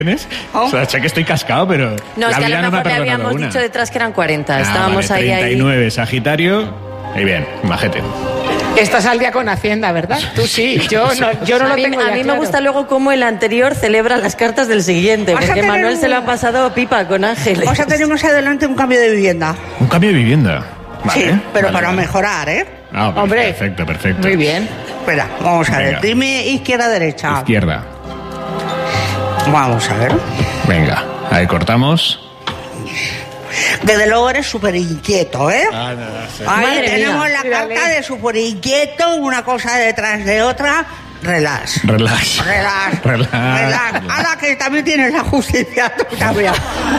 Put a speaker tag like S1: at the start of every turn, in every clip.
S1: O sea, sé que estoy cascado, pero
S2: No, es
S1: la
S2: que a
S1: vida
S2: lo
S1: no me ha
S2: mejor le
S1: perdonado
S2: habíamos
S1: una.
S2: dicho detrás que eran 40.
S1: Ah,
S2: Estábamos
S1: vale,
S2: ahí.
S1: 39, Sagitario. Y bien, majete.
S3: Estás al día con Hacienda, ¿verdad? Tú sí, yo no lo tengo
S2: A
S3: ya
S2: mí me
S3: claro.
S2: gusta luego cómo el anterior celebra las cartas del siguiente,
S4: Vas a
S2: porque
S4: tener
S2: Manuel se lo ha pasado pipa con Ángeles.
S4: O sea, tenemos adelante un cambio de vivienda.
S1: Un cambio de vivienda. Vale,
S4: Sí, pero
S1: vale,
S4: para
S1: vale.
S4: mejorar, ¿eh?
S1: Ah, pues
S3: Hombre.
S1: perfecto, perfecto.
S3: Muy bien.
S4: Espera, vamos a ver.
S1: Venga.
S4: Dime izquierda-derecha.
S1: Izquierda.
S4: Vamos a ver.
S1: Venga, ahí cortamos.
S4: Desde luego eres súper inquieto, ¿eh?
S1: Ah, no, no sé.
S4: Ahí
S2: Madre
S4: tenemos
S2: mía.
S4: la
S3: Mírale.
S4: carta de súper inquieto, una cosa detrás de otra. Relax.
S1: Relax.
S4: Relax.
S1: Relax.
S4: Relax. Ahora que también tienes la justicia, tú también.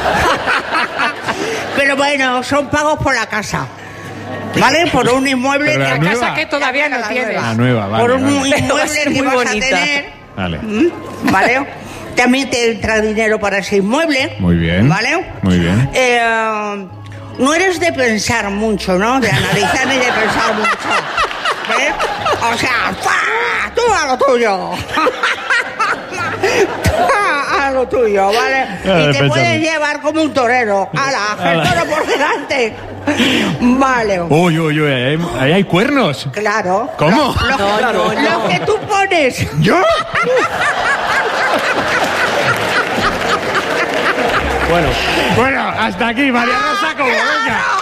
S4: Pero bueno, son pagos por la casa. ¿Vale? Por un inmueble
S1: Pero la
S4: que
S1: nueva.
S3: Casa que todavía no
S4: La
S3: tienes.
S4: nueva.
S1: La nueva, vale.
S4: Por un
S1: vale.
S2: Va a
S4: inmueble
S2: ser
S4: que
S2: muy
S4: vas
S2: bonita.
S4: a tener.
S1: Vale.
S4: ¿Vale? También te entra dinero para ese inmueble.
S1: Muy bien.
S4: ¿Vale?
S1: Muy bien.
S4: No eres de pensar mucho, ¿no? De analizar ni de pensar mucho. ¿Ves? O sea, ¡fua! Tú a lo tuyo. A lo tuyo, ¿vale? Y te
S1: pensar
S4: puedes
S1: mucho.
S4: llevar como un torero. ¡Hala! El toro por delante. Vale.
S1: Uy, uy, uy, ahí hay cuernos.
S4: Claro.
S1: ¿Cómo?
S4: Lo que tú pones.
S1: ¿Yo? Bueno, hasta aquí, María Rosa, como venga.